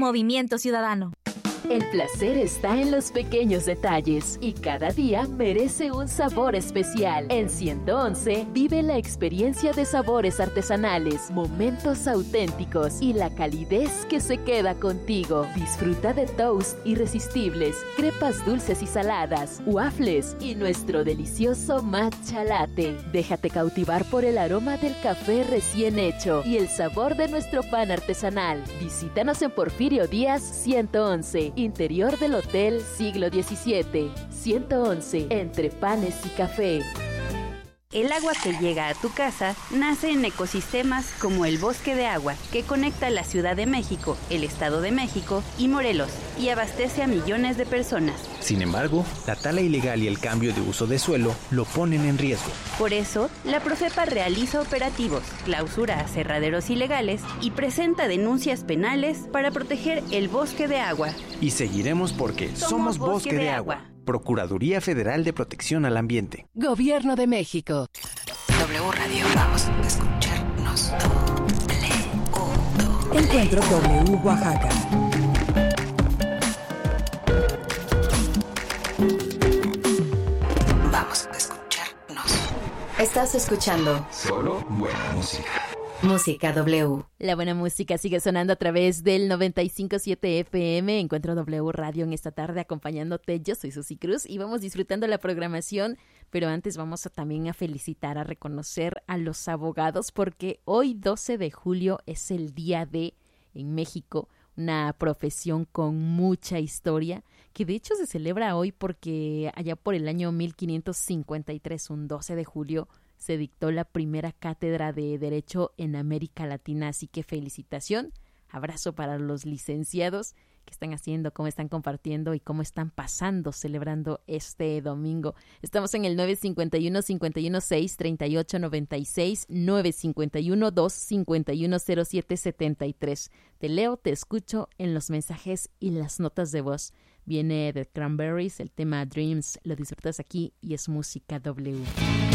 Movimiento Ciudadano. El placer está en los pequeños detalles y cada día merece un sabor especial. En 111 vive la experiencia de sabores artesanales, momentos auténticos y la calidez que se queda contigo. Disfruta de toast irresistibles, crepas dulces y saladas, waffles y nuestro delicioso matcha latte. Déjate cautivar por el aroma del café recién hecho y el sabor de nuestro pan artesanal. Visítanos en Porfirio Díaz 111. Interior del Hotel Siglo XVII, 111, entre panes y café. El agua que llega a tu casa nace en ecosistemas como el Bosque de Agua, que conecta la Ciudad de México, el Estado de México y Morelos, y abastece a millones de personas. Sin embargo, la tala ilegal y el cambio de uso de suelo lo ponen en riesgo. Por eso, la Profepa realiza operativos, clausura aserraderos ilegales y presenta denuncias penales para proteger el Bosque de Agua. Y seguiremos porque somos Bosque de Agua. Procuraduría Federal de Protección al Ambiente. Gobierno de México. W Radio, vamos a escucharnos. Encuentro W Oaxaca. Vamos a escucharnos. Estás escuchando solo buena música. Música W. La buena música sigue sonando a través del 95.7 FM. Encuentro W Radio en esta tarde acompañándote. Yo soy Susi Cruz y vamos disfrutando la programación. Pero antes vamos también a felicitar, a reconocer a los abogados porque hoy 12 de julio es el día en México, una profesión con mucha historia que de hecho se celebra hoy porque allá por el año 1553, un 12 de julio, se dictó la primera cátedra de Derecho en América Latina, así que felicitación, abrazo para los licenciados que están haciendo, cómo están compartiendo y cómo están pasando, celebrando este domingo. Estamos en el 951-516-3896, 951-251-0773. Te leo, te escucho en los mensajes y las notas de voz. Viene The Cranberries, el tema Dreams, lo disfrutas aquí y es Música W.